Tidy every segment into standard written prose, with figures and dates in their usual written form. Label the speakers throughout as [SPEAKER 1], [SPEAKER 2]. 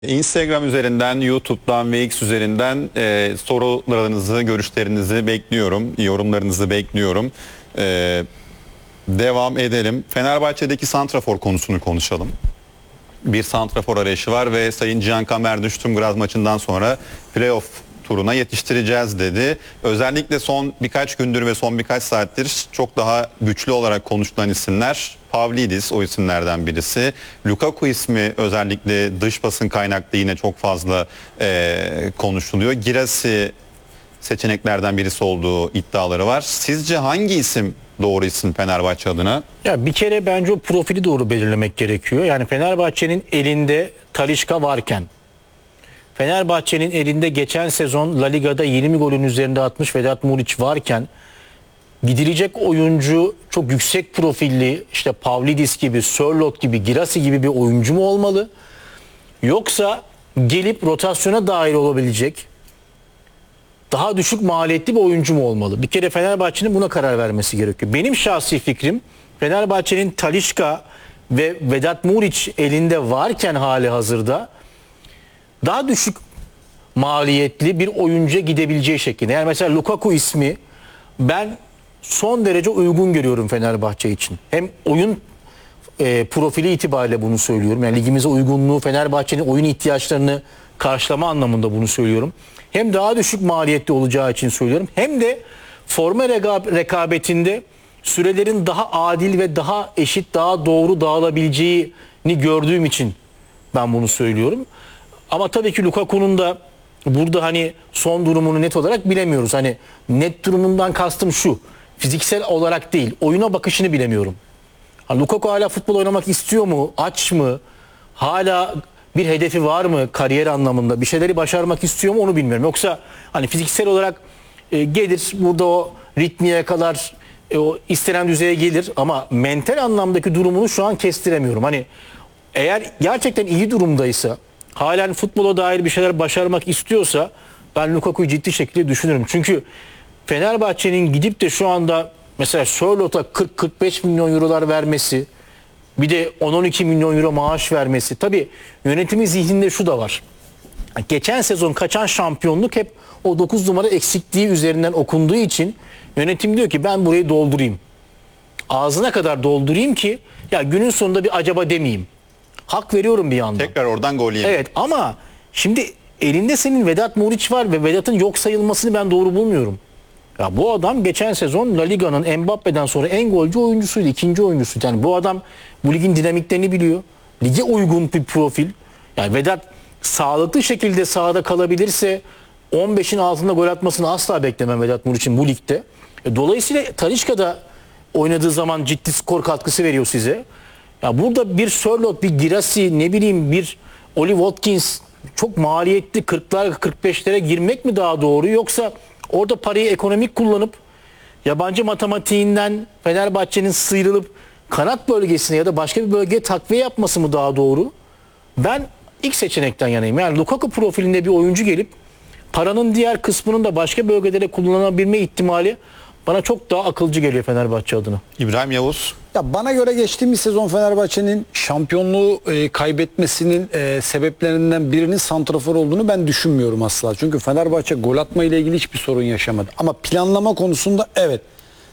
[SPEAKER 1] Instagram üzerinden, YouTube'dan ve X üzerinden sorularınızı, görüşlerinizi bekliyorum. Yorumlarınızı bekliyorum. Devam edelim. Fenerbahçe'deki santrafor konusunu konuşalım. Bir santrafor arayışı var ve Sayın Cihan Kamer Düştüm Graz maçından sonra playoff turuna yetiştireceğiz dedi. Özellikle son birkaç gündür ve son birkaç saattir çok daha güçlü olarak konuşulan isimler Pavlidis, o isimlerden birisi. Lukaku ismi özellikle dış basın kaynaklı yine çok fazla konuşuluyor. Girassi seçeneklerden birisi olduğu iddiaları var. Sizce hangi isim doğru isim Fenerbahçe adına?
[SPEAKER 2] Ya bir kere bence o profili doğru belirlemek gerekiyor. Yani Fenerbahçe'nin elinde Talisca varken, Fenerbahçe'nin elinde geçen sezon La Liga'da 20 golün üzerinde atmış Vedat Muriç varken gidilecek oyuncu çok yüksek profilli, işte Pavlidis gibi, Sörloth gibi, Girassi gibi bir oyuncu mu olmalı? Yoksa gelip rotasyona dahil olabilecek daha düşük maliyetli bir oyuncu mu olmalı? Bir kere Fenerbahçe'nin buna karar vermesi gerekiyor. Benim şahsi fikrim, Fenerbahçe'nin Talisca ve Vedat Muriç elinde varken hali hazırda daha düşük maliyetli bir oyuncuya gidebileceği şekilde. Yani mesela Lukaku ismi ben son derece uygun görüyorum Fenerbahçe için. Hem oyun profili itibariyle bunu söylüyorum. Yani ligimize uygunluğu, Fenerbahçe'nin oyun ihtiyaçlarını karşılama anlamında bunu söylüyorum. Hem daha düşük maliyetli olacağı için söylüyorum. Hem de forma rekabetinde sürelerin daha adil ve daha eşit, daha doğru dağılabileceğini gördüğüm için ben bunu söylüyorum. Ama tabii ki Lukaku'nun da burada hani son durumunu net olarak bilemiyoruz. Hani net durumundan kastım şu. Fiziksel olarak değil, oyuna bakışını bilemiyorum. Lukaku hala futbol oynamak istiyor mu? Aç mı? Hala bir hedefi var mı kariyer anlamında? Bir şeyleri başarmak istiyor mu onu bilmiyorum. Yoksa hani fiziksel olarak gelir burada o ritmi yakalar, o istenen düzeye gelir ama mental anlamdaki durumunu şu an kestiremiyorum. Hani eğer gerçekten iyi durumdaysa, halen futbola dair bir şeyler başarmak istiyorsa ben Lukaku'yu ciddi şekilde düşünürüm. Çünkü Fenerbahçe'nin gidip de şu anda mesela Sörloth'a 40-45 milyon eurolar vermesi, bir de 10-12 milyon euro maaş vermesi. Tabii yönetimin zihninde şu da var. Geçen sezon kaçan şampiyonluk hep o 9 numara eksikliği üzerinden okunduğu için yönetim diyor ki ben burayı doldurayım. Ağzına kadar doldurayım ki ya günün sonunda bir acaba demeyeyim. Hak veriyorum bir yandan.
[SPEAKER 1] Tekrar oradan gol yiyeyim.
[SPEAKER 2] Evet ama şimdi elinde senin Vedat Muriç var ve Vedat'ın yok sayılmasını ben doğru bulmuyorum. Ya bu adam geçen sezon La Liga'nın Mbappe'den sonra en golcü oyuncusuydu, ikinci oyuncusuydu. Yani bu adam bu ligin dinamiklerini biliyor. Lige uygun bir profil. Yani Vedat sağlıklı şekilde sahada kalabilirse 15'in altında gol atmasını asla beklemem Vedat Muriç'in bu ligde. Dolayısıyla Talisca'da oynadığı zaman ciddi skor katkısı veriyor size. Ya burada bir Sörloth, bir Girassi, ne bileyim bir Oli Watkins çok maliyetli 40'lar 45'lere girmek mi daha doğru, yoksa orada parayı ekonomik kullanıp yabancı matematiğinden Fenerbahçe'nin sıyrılıp kanat bölgesine ya da başka bir bölgeye takviye yapması mı daha doğru? Ben ilk seçenekten yanayım. Yani Lukaku profilinde bir oyuncu gelip paranın diğer kısmının da başka bölgelere kullanabilme ihtimali bana çok daha akılcı geliyor Fenerbahçe adına.
[SPEAKER 1] İbrahim Yavuz.
[SPEAKER 3] Ya bana göre geçtiğimiz sezon Fenerbahçe'nin şampiyonluğu kaybetmesinin sebeplerinden birinin santrafor olduğunu ben düşünmüyorum asla. Çünkü Fenerbahçe gol atma ile ilgili hiçbir sorun yaşamadı. Ama planlama konusunda evet.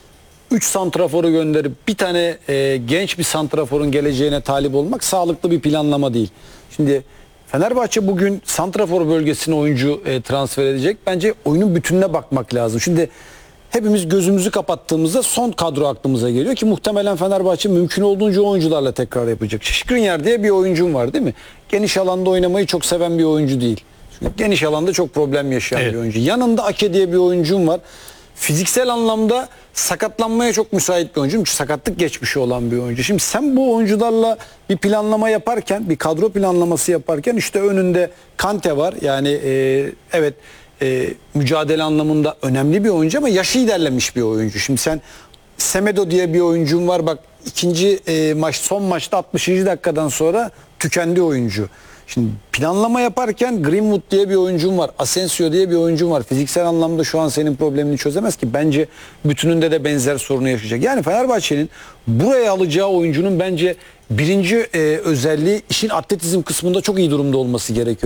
[SPEAKER 3] 3 santraforu gönderip bir tane genç bir santraforun geleceğine talip olmak sağlıklı bir planlama değil. Şimdi Fenerbahçe bugün santrafor bölgesine oyuncu transfer edecek. Bence oyunun bütününe bakmak lazım. Şimdi hepimiz gözümüzü kapattığımızda son kadro aklımıza geliyor ki muhtemelen Fenerbahçe mümkün olduğunca oyuncularla tekrar yapacak. Skriniar diye bir oyuncum var değil mi? Geniş alanda oynamayı çok seven bir oyuncu değil. Çünkü geniş alanda çok problem yaşayan bir oyuncu. Yanında Ake diye bir oyuncum var. Fiziksel anlamda sakatlanmaya çok müsait bir oyuncu. Çünkü sakatlık geçmişi olan bir oyuncu. Şimdi sen bu oyuncularla bir planlama yaparken, bir kadro planlaması yaparken işte önünde Kante var. Yani evet mücadele anlamında önemli bir oyuncu ama yaşı ilerlemiş bir oyuncu. Şimdi sen Semedo diye bir oyuncun var. Bak ikinci son maçta 60. dakikadan sonra tükendi oyuncu. Şimdi planlama yaparken Greenwood diye bir oyuncum var. Asensio diye bir oyuncum var. Fiziksel anlamda şu an senin problemini çözemez ki. Bence bütününde de benzer sorunu yaşayacak. Yani Fenerbahçe'nin buraya alacağı oyuncunun bence birinci özelliği işin atletizm kısmında çok iyi durumda olması gerekiyor.